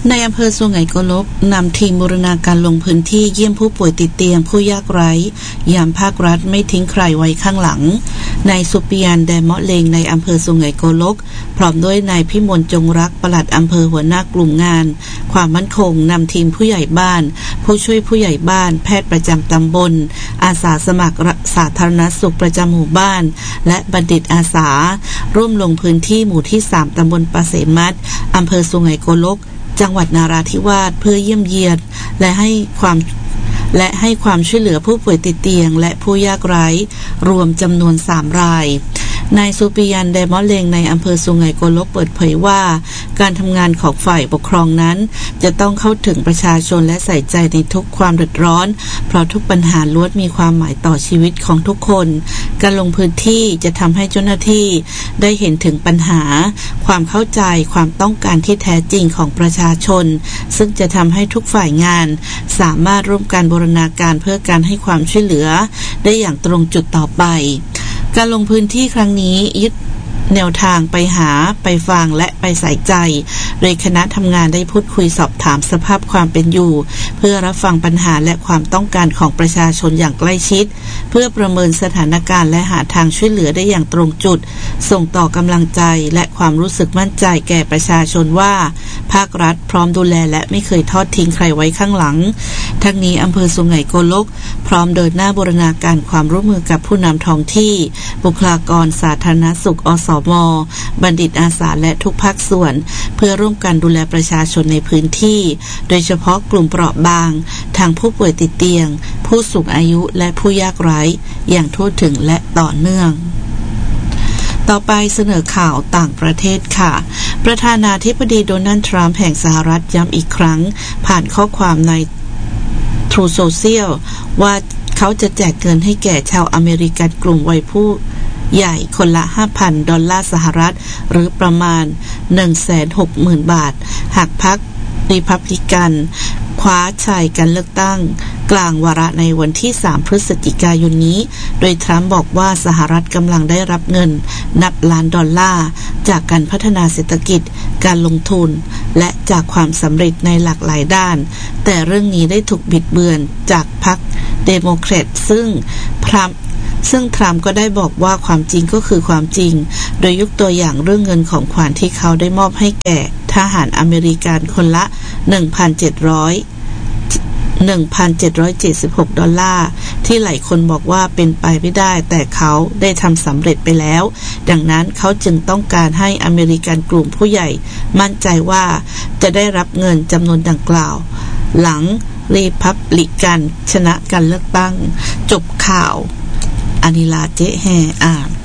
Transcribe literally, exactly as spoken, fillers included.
ในอำเภอสุไหงโกลกนำทีมบูรณาการลงพื้นที่เยี่ยมผู้ป่วยติดเตียงผู้ยากไร้ยามภาครัฐไม่ทิ้งใครไว้ข้างหลังนายสุปิยันแดเมาะเลงในอำเภอสุไหงโกลกพร้อมด้วยนายพิมลจงรักปลัดอำเภอหัวหน้ากลุ่มงานความมั่นคงนำทีมผู้ใหญ่บ้านผู้ช่วยผู้ใหญ่บ้านแพทย์ประจำตำบลอาสาสมัครสาธารณสุขประจำหมู่บ้านและบัณฑิตอาสาร่วมลงพื้นที่หมู่ที่สามตำบลปะเสมัดอำเภอสุไหงโกลกจังหวัดนาราธิวาสเพื่อเยี่ยมเยียนและให้ความและให้ความช่วยเหลือผู้ป่วยติดเตียงและผู้ยากไร้รวมจำนวนสามรายนายสุปิยันแดเมาะเลงในอำเภอสุไหงโกลกเปิดเผยว่าการทำงานของฝ่ายปกครองนั้นจะต้องเข้าถึงประชาชนและใส่ใจในทุกความเดือดร้อนเพราะทุกปัญหาล้วนมีความหมายต่อชีวิตของทุกคนการลงพื้นที่จะทำให้เจ้าหน้าที่ได้เห็นถึงปัญหาความเข้าใจความต้องการที่แท้จริงของประชาชนซึ่งจะทำให้ทุกฝ่ายงานสามารถร่วมกันบูรณาการเพื่อการให้ความช่วยเหลือได้อย่างตรงจุดต่อไปการลงพื้นที่ครั้งนี้ยึดแนวทางไปหาไปฟังและไปใส่ใจโดยคณะทำงานได้พูดคุยสอบถามสภาพความเป็นอยู่เพื่อรับฟังปัญหาและความต้องการของประชาชนอย่างใกล้ชิดเพื่อประเมินสถานการณ์และหาทางช่วยเหลือได้อย่างตรงจุดส่งต่อกำลังใจและความรู้สึกมั่นใจแก่ประชาชนว่าภาครัฐพร้อมดูแลและไม่เคยทอดทิ้งใครไว้ข้างหลังทั้งนี้อำเภอสุไหงโกลกพร้อมเดินหน้าบูรณาการความร่วมมือกับผู้นำท้องที่บุคลากรสาธารณสุขอสม.บัณฑิตอาสาและทุกภาคส่วนเพื่อร่วมกันดูแลประชาชนในพื้นที่โดยเฉพาะกลุ่มเปราะบางทั้งผู้ป่วยติดเตียงผู้สูงอายุและผู้ยากไร้อย่างทั่วถึงและต่อเนื่องต่อไปเสนอข่าวต่างประเทศค่ะประธานาธิบดีโดนัลด์ทรัมป์แห่งสหรัฐย้ำอีกครั้งผ่านข้อความใน True Social ว่าเขาจะแจกเงินให้แก่ชาวอเมริกันกลุ่มวัยผู้ใหญ่คนละ ห้าพัน ดอลลาร์สหรัฐหรือประมาณ หนึ่งแสนหกหมื่น บาทหากพรรครีพับลิกันคว้าชัยการเลือกตั้งกลางวาระในวันที่สามพฤศจิกายนนี้โดยทรัมป์บอกว่าสหรัฐกำลังได้รับเงินนับล้านดอลลาร์จากการพัฒนาเศรษฐกิจการลงทุนและจากความสำเร็จในหลากหลายด้านแต่เรื่องนี้ได้ถูกบิดเบือนจากพรรคเดโมแครตซึ่งพรัมซึ่งทรัมป์ก็ได้บอกว่าความจริงก็คือความจริงโดยยกตัวอย่างเรื่องเงินของขวัญที่เขาได้มอบให้แก่ทหารอเมริกันคนละ หนึ่งพันเจ็ดร้อย หนึ่งพันเจ็ดร้อยเจ็ดสิบหก ดอลลาร์ที่หลายคนบอกว่าเป็นไปไม่ได้แต่เขาได้ทำสำเร็จไปแล้วดังนั้นเขาจึงต้องการให้อเมริกันกลุ่มผู้ใหญ่มั่นใจว่าจะได้รับเงินจำนวนดังกล่าวหลังรีพับลิกันชนะการเลือกตั้งจบข่าวอานิลาเจแฮอ่าน